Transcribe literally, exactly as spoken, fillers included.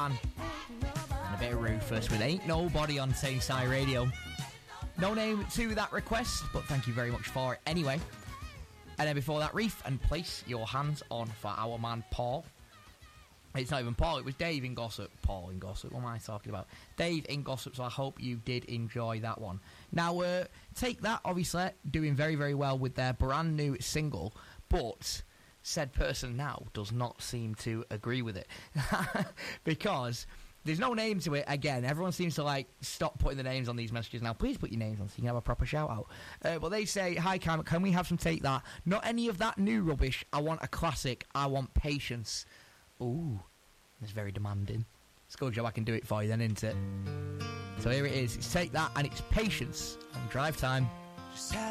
Man. And a bit of Rufus with Ain't Nobody on Tayside Radio. No name to that request, but thank you very much for it anyway. And then before that, Reef and Place Your Hands On for our man Paul. It's not even Paul, it was Dave in Gossip. Paul in Gossip, what am I talking about? Dave in Gossip, so I hope you did enjoy that one. Now, uh, Take That, obviously, doing very, very well with their brand new single, but said person now does not seem to agree with it. Because there's no name to it. Again, everyone seems to, like, stop putting the names on these messages now. Please put your names on so you can have a proper shout-out. Uh, but they say, hi, Cam, can we have some Take That? Not any of that new rubbish. I want a classic. I want Patience. Ooh, it's very demanding. It's good job I can do it for you then, isn't it? So here it is. It's Take That, and it's Patience on Drive Time.